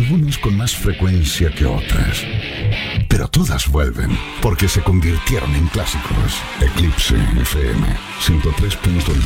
algunas con más frecuencia que otras. Pero todas vuelven, porque se convirtieron en clásicos. Eclipse FM 103.9.